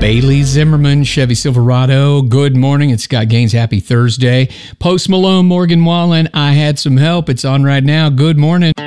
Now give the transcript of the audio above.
Bailey Zimmerman, Chevy Silverado. Good morning. It's Scott Gaines. Happy Thursday. Post Malone, Morgan Wallen. I Had Some Help. It's on right now. Good morning.